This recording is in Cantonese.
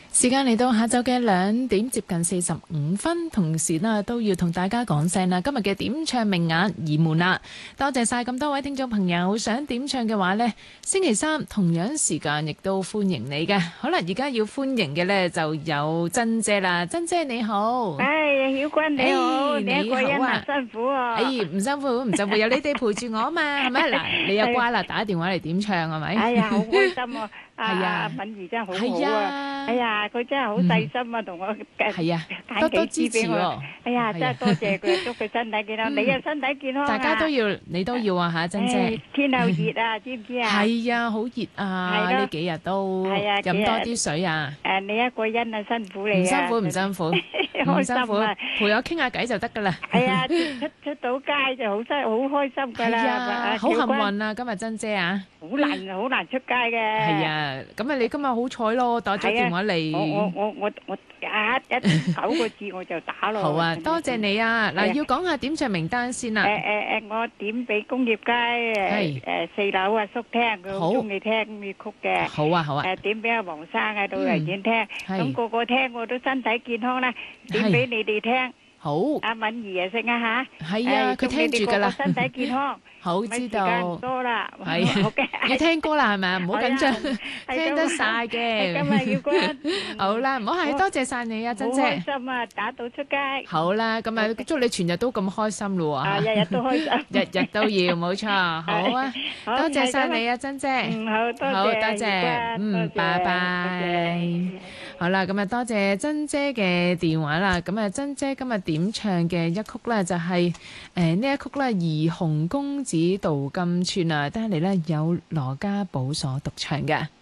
時間嚟到下晝嘅2點接近45分，同時呢都要同大家講聲啦，今日嘅點唱名額已滿啦，多謝晒咁多位聽眾朋友，想點唱嘅話呢，星期三同樣時間亦都歡迎你嘅。好啦，而家要歡迎嘅呢就有珍姐啦，珍姐你好。 曉君你好，你一個人啊辛苦啊。 唔辛苦，有你哋陪住我嘛，係咪？嗱，你又乖啦，打電話嚟點唱係咪？ 哎呀，好開心啊！ 係啊， 敏儀真係好好啊！哎呀，佢真係好細心啊，同我係啊，多支持喎。 哎呀，真係多謝佢，祝佢身體健康，你啊身體健康啊！ 大家都要，你都要啊嚇，珍姐。 天又熱啊，知唔知啊？ 係啊，好熱啊！呢幾日都飲多啲水啊！ 你一個人啊，辛苦你啊！ 唔辛苦，陪我傾下偈就得噶啦。 係啊，出到街就好開心噶啦。 係啊，好幸運啊！今日珍姐啊， 好難出街嘅。 係啊，咁啊你今日好彩咯，打咗電話嚟。 我一9個字我就打咯。 好啊，多謝你啊！嗱，要講下點唱名單先啦。 我點俾工業街4樓阿叔聽，佢好中意聽粵曲嘅。 好啊。 點俾阿黃生喺度嚟點聽，咁個個聽我都身體健康啦。點俾你哋聽。好。阿敏儀啊，識啊吓。係啊，佢聽住噶啦。身體健康。 好，知道。 時間唔多啦。 係。要聽歌啦，係咪啊？唔好緊張，聽得晒嘅。 今日要關。 好啦，唔好客氣，多謝晒你啊，珍姐。 好開心啊，打到出街。 好啦，咁啊，祝你全日都咁開心咯喎。 日日都開心。 日日都要，冇錯。好啊，多謝晒你啊，珍姐。 好，多謝。 拜拜。好啦，咁啊，多謝珍姐嘅電話啦。咁啊，珍姐今日點唱嘅一曲咧，就係呢一曲咧《怡紅公子渡金村》啊，帶嚟咧有羅家寶所獨唱嘅。